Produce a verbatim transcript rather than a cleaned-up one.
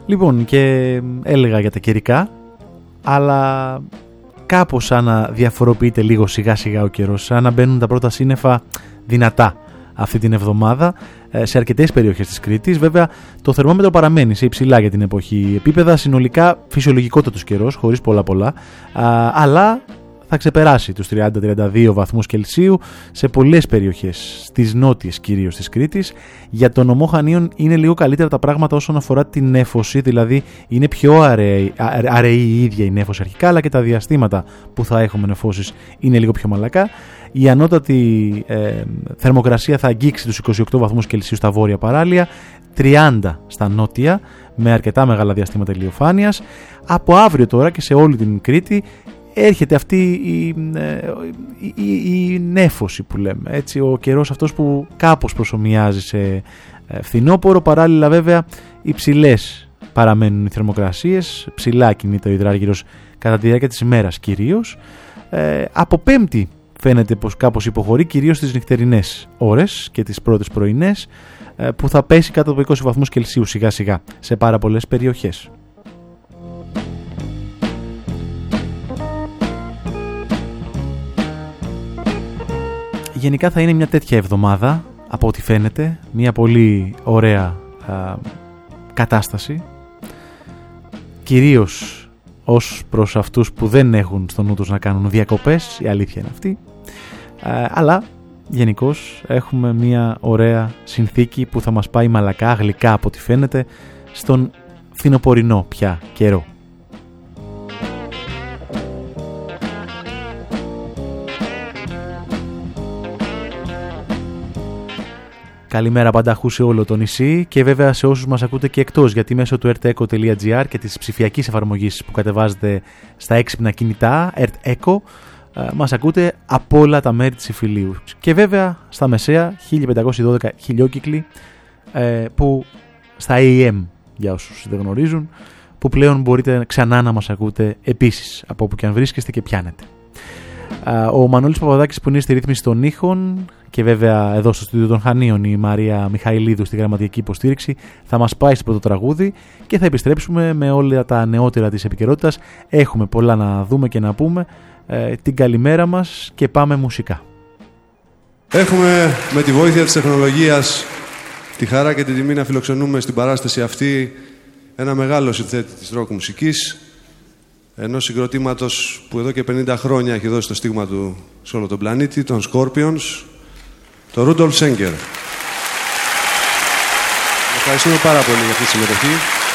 Λοιπόν, και έλεγα για τα καιρικά, αλλά κάπως σαν να διαφοροποιείται λίγο σιγά σιγά ο καιρός, σαν να μπαίνουν τα πρώτα σύννεφα δυνατά αυτή την εβδομάδα σε αρκετές περιοχές της Κρήτης. Βέβαια το θερμόμετρο παραμένει σε υψηλά για την εποχή επίπεδα, συνολικά φυσιολογικότατος καιρός, χωρίς πολλά πολλά, αλλά θα ξεπεράσει τους τριάντα με τριάντα δύο βαθμούς Κελσίου σε πολλές περιοχές, στις νότιες κυρίως της Κρήτης. Για τον νομό Χανίων είναι λίγο καλύτερα τα πράγματα όσον αφορά την νέφωση, δηλαδή είναι πιο αραιή, αραιή η ίδια η νέφωση αρχικά, αλλά και τα διαστήματα που θα έχουμε νεφώσεις είναι λίγο πιο μαλακά. Η ανώτατη ε, θερμοκρασία θα αγγίξει τους είκοσι οκτώ βαθμούς Κελσίου στα βόρεια παράλια, τριάντα στα νότια, με αρκετά μεγάλα διαστήματα ηλιοφάνειας. Από αύριο τώρα και σε όλη την Κρήτη έρχεται αυτή η, η, η, η νέφωση που λέμε, έτσι, ο καιρός αυτός που κάπως προσομοιάζει σε φθινόπωρο. Παράλληλα βέβαια υψηλές παραμένουν οι θερμοκρασίες, ψηλά κινείται ο υδράργυρος κατά τη διάρκεια της ημέρας κυρίως. Ε, από Πέμπτη φαίνεται πως κάπως υποχωρεί, κυρίως στις νυχτερινές ώρες και τις πρώτες πρωινές, ε, που θα πέσει κάτω από είκοσι βαθμούς Κελσίου σιγά σιγά σε πάρα πολλές περιοχές. Γενικά θα είναι μια τέτοια εβδομάδα, από ό,τι φαίνεται, μια πολύ ωραία α, κατάσταση, κυρίως ως προς αυτούς που δεν έχουν στο νου τους να κάνουν διακοπές, η αλήθεια είναι αυτή, α, αλλά γενικώς έχουμε μια ωραία συνθήκη που θα μας πάει μαλακά, γλυκά από ό,τι φαίνεται, στον φθινοπορεινό πια καιρό. Καλημέρα πανταχού σε όλο το νησί και βέβαια σε όσους μας ακούτε και εκτός, γιατί μέσω του erteco τελεία gr και της ψηφιακής εφαρμογής που κατεβάζετε στα έξυπνα κινητά, erteco, μας ακούτε από όλα τα μέρη της Ιφιλίου. Και βέβαια στα μεσαία χίλια πεντακόσιοι δώδεκα χιλιόκυκλοι, που στα έι εμ για όσους δεν γνωρίζουν, που πλέον μπορείτε ξανά να μας ακούτε επίσης από όπου και αν βρίσκεστε και πιάνετε. Ο Μανώλης Παπαδάκης που είναι στη ρύθμιση των ήχων, και βέβαια εδώ στο στούντιο των Χανίων η Μαρία Μιχαηλίδου στη γραμματική υποστήριξη, θα μας πάει στο πρώτο τραγούδι και θα επιστρέψουμε με όλα τα νεότερα της επικαιρότητας. Έχουμε πολλά να δούμε και να πούμε. Ε, την καλημέρα μας και πάμε μουσικά. Έχουμε με τη βοήθεια της τεχνολογίας τη χαρά και την τιμή να φιλοξενούμε στην παράσταση αυτή ένα μεγάλο συνθέτη της ροκ μουσικής, ενός συγκροτήματος που εδώ και πενήντα χρόνια έχει δώσει το στίγμα του σε όλο τον πλανήτη, των Scorpions, το Rudolf Schenker. Ευχαριστούμε πάρα πολύ για αυτή τη συμμετοχή.